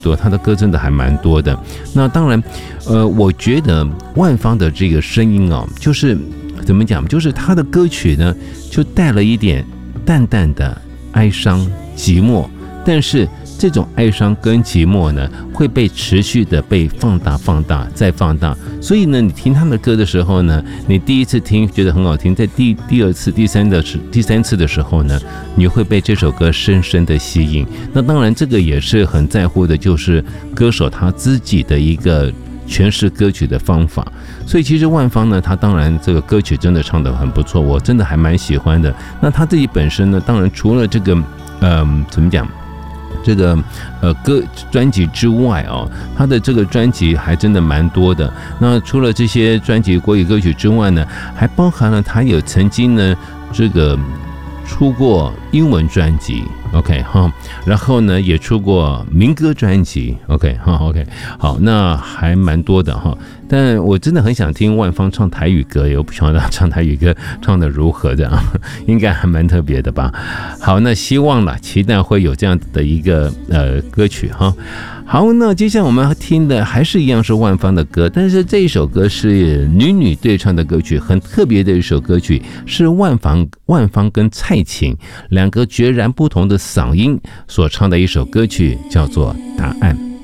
多，他的歌真的还蛮多的。那当然，我觉得万芳的这个声音哦，就是怎么讲，就是他的歌曲呢，就带了一点淡淡的哀伤、寂寞，但是这种哀伤跟寂寞呢，会被持续的被放大、放大再放大。所以呢，你听他的歌的时候呢，你第一次听觉得很好听，在第二次、第三次的时候呢，你会被这首歌深深的吸引。那当然，这个也是很在乎的，就是歌手他自己的一个诠释歌曲的方法。所以其实万芳呢，他当然这个歌曲真的唱得很不错，我真的还蛮喜欢的。那他自己本身呢，当然除了这个怎么讲，这个歌专辑之外哦，他的这个专辑还真的蛮多的。那除了这些专辑国语歌曲之外呢，还包含了他有曾经呢这个出过英文专辑 ，OK 哈，然后呢也出过民歌专辑 ，OK 哈 ，OK 好，那还蛮多的哈。但我真的很想听万芳唱台语歌，我不晓得她唱台语歌唱得如何的，应该还蛮特别的吧。好，那希望啦，期待会有这样的一个歌曲哈。好，那接下来我们听的还是一样是万芳的歌，但是这一首歌是女对唱的歌曲，很特别的一首歌曲，是万芳跟蔡琴两个截然不同的嗓音所唱的一首歌曲，叫做《答案》。